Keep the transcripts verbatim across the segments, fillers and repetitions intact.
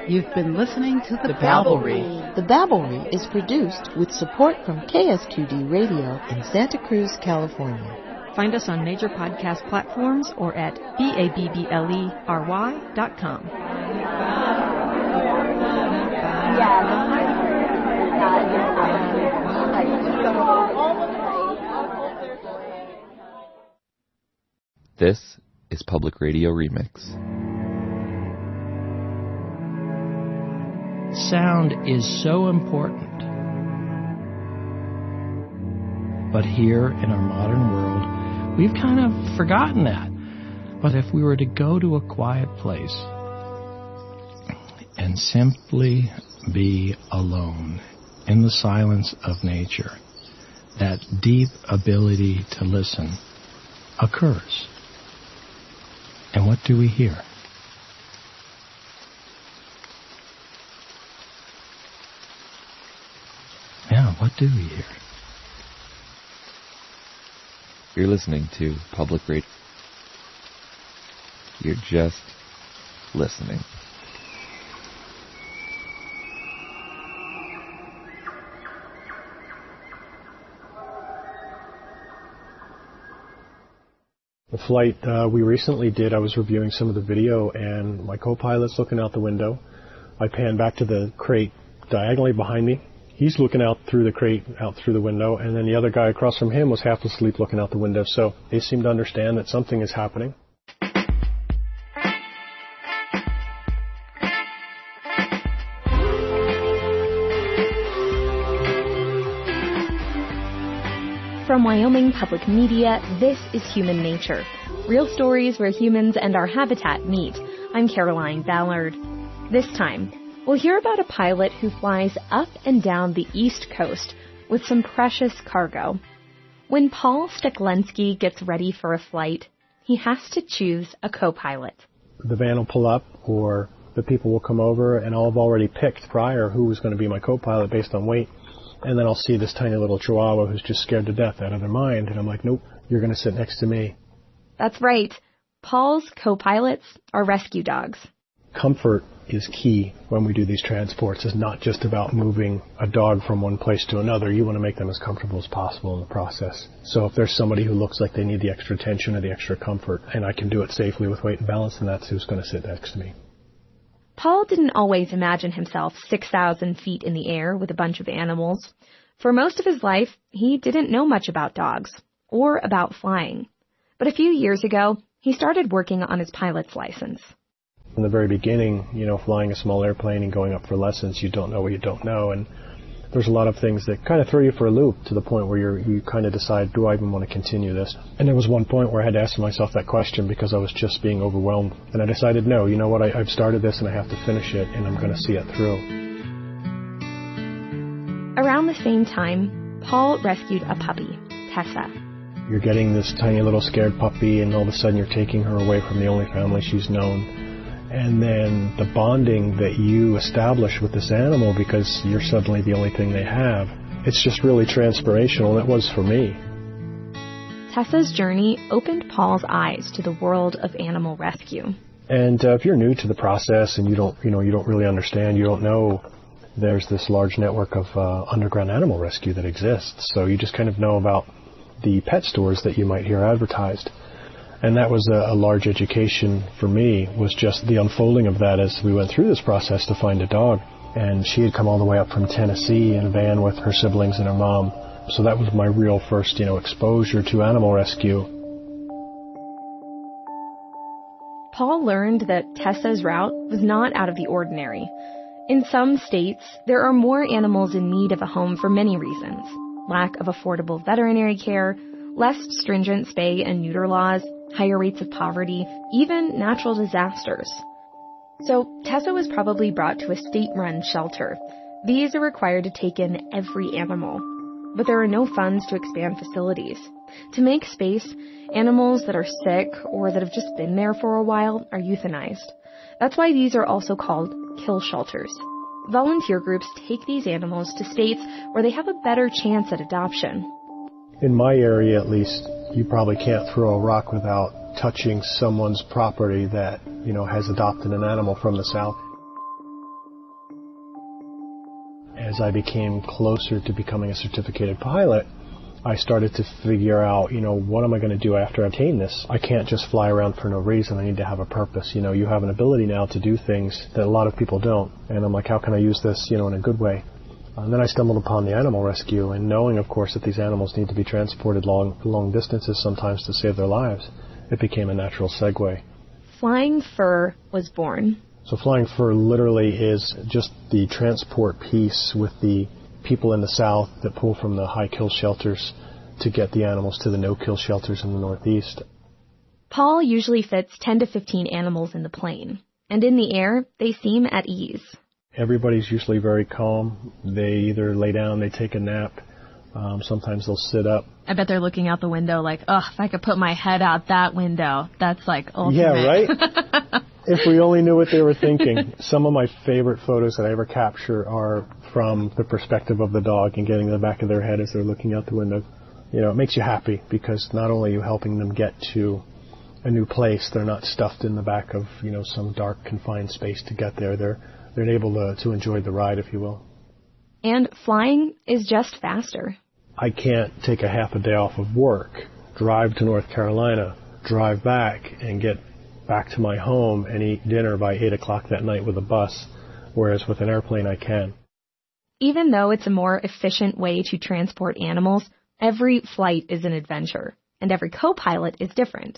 You've been listening to The, the Babblery. The Babblery is produced with support from K S Q D Radio in Santa Cruz, California. Find us on major podcast platforms or at B A B B L E R Y dot com. This is Public Radio Remix. Sound is so important. But here in our modern world, we've kind of forgotten that. But if we were to go to a quiet place and simply be alone in the silence of nature, that deep ability to listen occurs. And what do we hear? Yeah, what do we hear? You're listening to Public Radio. You're just listening. The flight uh, we recently did, I was reviewing some of the video, and my co-pilot's looking out the window. I pan back to the crate diagonally behind me. He's looking out through the crate, out through the window, and then the other guy across from him was half asleep looking out the window. So they seem to understand that something is happening. From Wyoming Public Media, this is Human Nature. Real stories where humans and our habitat meet. I'm Caroline Ballard. This time, we'll hear about a pilot who flies up and down the East Coast with some precious cargo. When Paul Steklensky gets ready for a flight, he has to choose a co-pilot. The van will pull up, or the people will come over, and I'll have already picked prior who was going to be my co-pilot based on weight. And then I'll see this tiny little chihuahua who's just scared to death out of their mind. And I'm like, nope, you're going to sit next to me. That's right. Paul's co-pilots are rescue dogs. Comfort is key when we do these transports. It's not just about moving a dog from one place to another. You want to make them as comfortable as possible in the process. So if there's somebody who looks like they need the extra attention or the extra comfort, and I can do it safely with weight and balance, then that's who's going to sit next to me. Paul didn't always imagine himself six thousand feet in the air with a bunch of animals. For most of his life, he didn't know much about dogs or about flying. But a few years ago, he started working on his pilot's license. In the very beginning, you know, flying a small airplane and going up for lessons, you don't know what you don't know. And there's a lot of things that kind of throw you for a loop to the point where you're, you kind of decide, do I even want to continue this? And there was one point where I had to ask myself that question because I was just being overwhelmed. And I decided, no, you know what, I, I've started this and I have to finish it, and I'm going to see it through. Around the same time, Paul rescued a puppy, Tessa. You're getting this tiny little scared puppy, and all of a sudden you're taking her away from the only family she's known. And then the bonding that you establish with this animal because you're suddenly the only thing they have, it's just really transformational, and it was for me. Tessa's journey opened Paul's eyes to the world of animal rescue. And uh, if you're new to the process and you don't, you know, you don't really understand, you don't know, there's this large network of uh, underground animal rescue that exists. So you just kind of know about the pet stores that you might hear advertised. And that was a, a large education for me, was just the unfolding of that as we went through this process to find a dog. And she had come all the way up from Tennessee in a van with her siblings and her mom. So that was my real first, you know, exposure to animal rescue. Paul learned that Tessa's route was not out of the ordinary. In some states, there are more animals in need of a home for many reasons. Lack of affordable veterinary care, less stringent spay and neuter laws, higher rates of poverty, even natural disasters. So Tessa was probably brought to a state-run shelter. These are required to take in every animal. But there are no funds to expand facilities. To make space, animals that are sick or that have just been there for a while are euthanized. That's why these are also called kill shelters. Volunteer groups take these animals to states where they have a better chance at adoption. In my area, at least, you probably can't throw a rock without touching someone's property that, you know, has adopted an animal from the South. as I became closer to becoming a certificated pilot, I started to figure out, you know, what am I going to do after I obtain this? I can't just fly around for no reason. I need to have a purpose. You know, you have an ability now to do things that a lot of people don't. And I'm like, how can I use this, you know, in a good way? And then I stumbled upon the animal rescue, and knowing, of course, that these animals need to be transported long, long distances sometimes to save their lives, it became a natural segue. Flying Fur was born. So Flying Fur literally is just the transport piece with the people in the south that pull from the high kill shelters to get the animals to the no-kill shelters in the northeast. Paul usually fits ten to fifteen animals in the plane, and in the air, they seem at ease. Everybody's usually very calm. They either lay down, they take a nap. Um, sometimes they'll sit up. I bet they're looking out the window like, ugh, if I could put my head out that window, that's like ultimate. Yeah, right? If we only knew what they were thinking. Some of my favorite photos that I ever capture are from the perspective of the dog and getting in the back of their head as they're looking out the window. You know, it makes you happy because not only are you helping them get to a new place, they're not stuffed in the back of, you know, some dark confined space to get there. They're, they're able to, to enjoy the ride, if you will. And flying is just faster. I can't take a half a day off of work, drive to North Carolina, drive back, and get back to my home and eat dinner by eight o'clock that night with a bus, whereas with an airplane I can. Even though it's a more efficient way to transport animals, every flight is an adventure, and every co-pilot is different.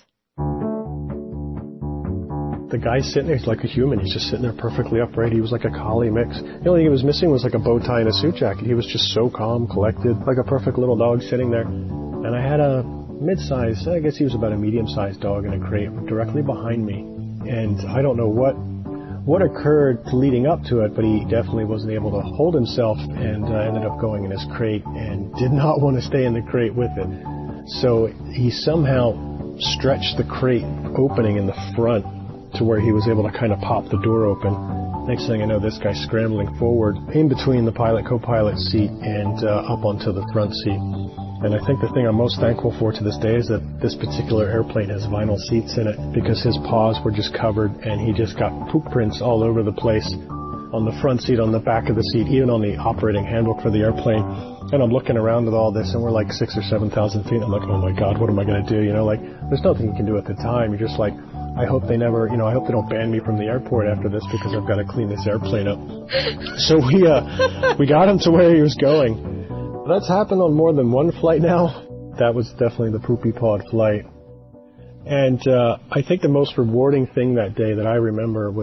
The guy sitting there, he's like a human. He's just sitting there perfectly upright. He was like a collie mix. The only thing he was missing was like a bow tie and a suit jacket. He was just so calm, collected, like a perfect little dog sitting there. And I had a mid-sized, I guess he was about a medium-sized dog in a crate directly behind me. And I don't know what what occurred leading up to it, but he definitely wasn't able to hold himself and uh, ended up going in his crate and did not want to stay in the crate with it. So he somehow stretched the crate opening in the front to where he was able to kind of pop the door open. Next thing I know, this guy's scrambling forward in between the pilot, co-pilot seat and uh, up onto the front seat. And I think the thing I'm most thankful for to this day is that this particular airplane has vinyl seats in it because his paws were just covered and he just got poop prints all over the place on the front seat, on the back of the seat, even on the operating handbook for the airplane. And I'm looking around at all this and we're like six or seven thousand feet. I'm like, oh my God, what am I going to do? You know, like there's nothing you can do at the time. You're just like, I hope they never, you know, I hope they don't ban me from the airport after this because I've got to clean this airplane up. So we, uh, we got him to where he was going. That's happened on more than one flight now. That was definitely the poopy pawed flight. And, uh, I think the most rewarding thing that day that I remember was